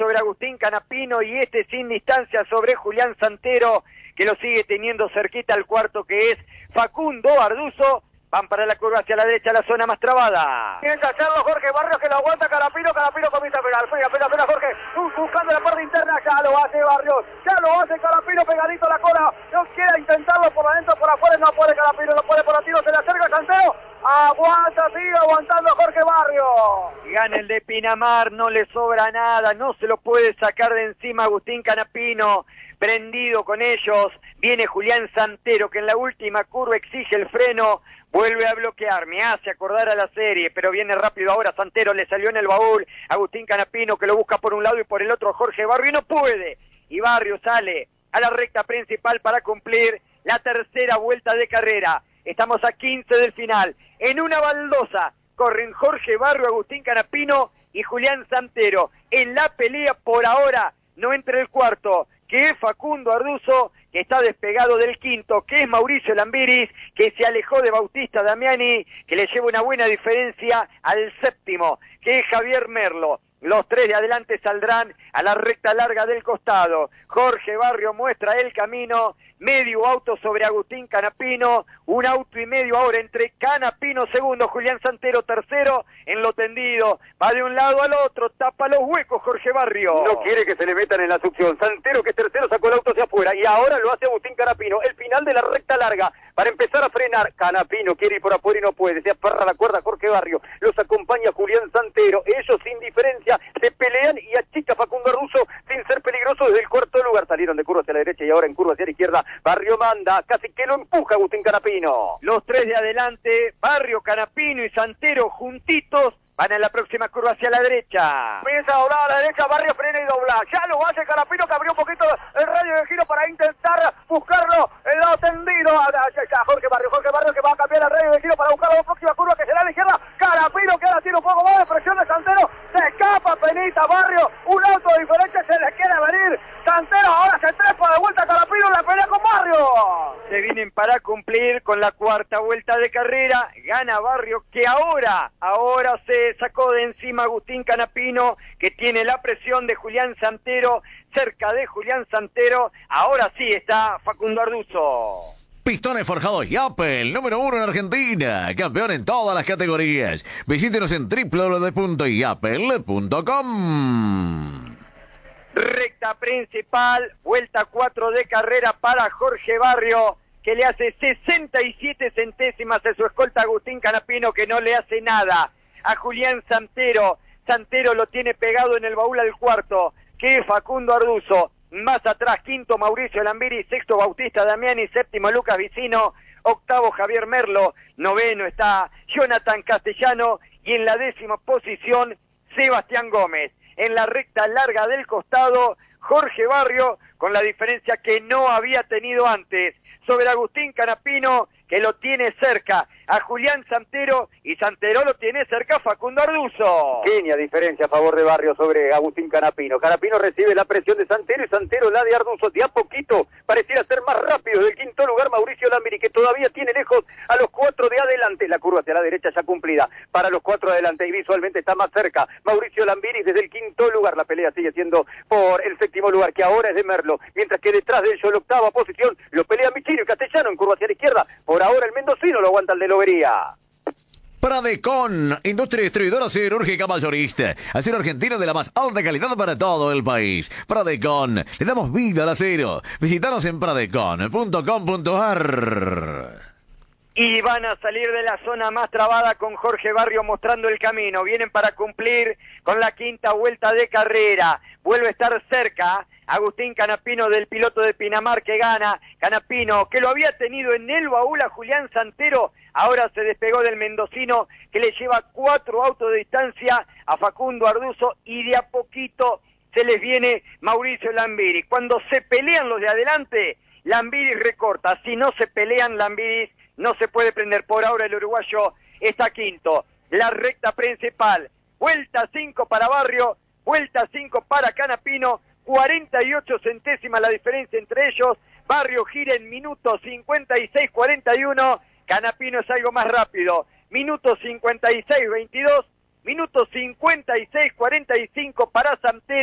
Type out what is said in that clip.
sobre Agustín Canapino y este sin distancia sobre Julián Santero, que lo sigue teniendo cerquita al cuarto, que es Facundo Arduzo. Van para la curva hacia la derecha, la zona más trabada. Piensa hacerlo Jorge Barrios, que lo aguanta Canapino comienza a pegar. Pega Jorge, buscando la parte interna, ya lo hace Barrios, ya lo hace Canapino pegadito a la cola. No quiere intentarlo por adentro, por afuera, no puede Canapino, no puede por tiro, se le acerca Santero. Aguanta, sigue aguantando Jorge Barrios. Gana el de Pinamar, no le sobra nada, no se lo puede sacar de encima Agustín Canapino. Prendido con ellos, viene Julián Santero, que en la última curva exige el freno, vuelve a bloquear, me hace acordar a la serie, pero viene rápido ahora Santero, le salió en el baúl, Agustín Canapino que lo busca por un lado y por el otro Jorge Barrio, no puede, y Barrio sale a la recta principal para cumplir la tercera vuelta de carrera. Estamos a 15 del final, en una baldosa, corren Jorge Barrio, Agustín Canapino y Julián Santero. En la pelea por ahora no entra el cuarto, que es Facundo Arduzo, que está despegado del quinto, que es Mauricio Lambiris, que se alejó de Bautista Damiani, que le lleva una buena diferencia al séptimo, que es Javier Merlo. Los tres de adelante saldrán a la recta larga del costado. Jorge Barrio muestra el camino, medio auto sobre Agustín Canapino, un auto y medio ahora entre Canapino segundo, Julián Santero tercero, en lo tendido, va de un lado al otro, tapa los huecos Jorge Barrio. No quiere que se le metan en la succión. Santero, que es tercero, sacó el auto hacia afuera y ahora lo hace Agustín Canapino. El final de la recta larga para empezar a frenar. Canapino quiere ir por afuera y no puede, se aferra la cuerda Jorge Barrio, los acompaña Julián Santero, ellos sin diferencia se pelean y achica Facundo Arduzo sin ser peligroso desde el cuarto lugar. Salieron de curva hacia la derecha y ahora en curva hacia la izquierda. Barrio manda, casi que lo empuja Agustín Canapino. Los tres de adelante, Barrio, Canapino y Santero juntitos, van a la próxima curva hacia la derecha. Comienza a doblar a la derecha, Barrio frena y dobla. Ya lo hace Canapino, que abrió un poquito el radio de giro para intentar buscarlo. El lado tendido. Ya está Jorge Barrio que va a cambiar el radio de giro para buscar la próxima curva que será a la izquierda. Canapino que ahora tiene un poco más de presión de Santero. Se escapa penita Barrio. Un auto de diferencia se le quiere venir. Santero ahora se trepa de vuelta Canapino en la pelea con Barrio. Se vienen para cumplir con la cuarta vuelta de carrera. Gana Barrio, que ahora se sacó de encima Agustín Canapino, que tiene la presión de Julián Santero. Cerca de Julián Santero, ahora sí está Facundo Arduzo. Pistones forjados Yapel, número 1 en Argentina, campeón en todas las categorías. Visítenos en www.yapel.com. Recta principal, vuelta 4 de carrera para Jorge Barrio, que le hace 67 centésimas de su escolta Agustín Canapino, que no le hace nada a Julián Santero. Santero lo tiene pegado en el baúl al cuarto, que es Facundo Arduzo. Más atrás, quinto Mauricio Lambiri, sexto Bautista Damiani, séptimo Lucas Vicino, octavo Javier Merlo, noveno está Jonathan Castellano y en la décima posición Sebastián Gómez. En la recta larga del costado, Jorge Barrio, con la diferencia que no había tenido antes sobre Agustín Canapino, que lo tiene cerca a Julián Santero, y Santero lo tiene cerca a Facundo Arduzo. Pequeña diferencia a favor de Barrio sobre Agustín Canapino. Canapino recibe la presión de Santero y Santero la de Arduzo. De a poquito pareciera ser más rápido. Del quinto lugar Mauricio Lambiri, que todavía tiene lejos a los cuatro de adelante. La curva hacia la derecha ya cumplida para los cuatro de adelante y visualmente está más cerca Mauricio Lambiri desde el quinto lugar. La pelea sigue siendo por el séptimo lugar, que ahora es de Merlo, mientras que detrás de ellos la octava posición lo pelea Michino y Castellano en curva hacia la izquierda. Por ahora el mendocino lo aguanta el de Lobería. Pradecon, industria distribuidora siderúrgica mayorista. Acero argentino de la más alta calidad para todo el país. Pradecon, le damos vida al acero. Visítanos en pradecon.com.ar. Y van a salir de la zona más trabada con Jorge Barrio mostrando el camino. Vienen para cumplir con la quinta vuelta de carrera. Vuelve a estar cerca Agustín Canapino del piloto de Pinamar, que gana. Canapino, que lo había tenido en el baúl a Julián Santero, ahora se despegó del mendocino, que le lleva 4 autos de distancia a Facundo Arduzo, y de a poquito se les viene Mauricio Lambiri. Cuando se pelean los de adelante, Lambiri recorta. Si no se pelean, Lambiri no se puede prender. Por ahora el uruguayo está quinto. La recta principal, vuelta 5 para Barrio, vuelta 5 para Canapino, 48 centésimas la diferencia entre ellos. Barrio gira en minuto 56-41, Canapino es algo más rápido, minuto 56-22, minuto 56-45 para Santero.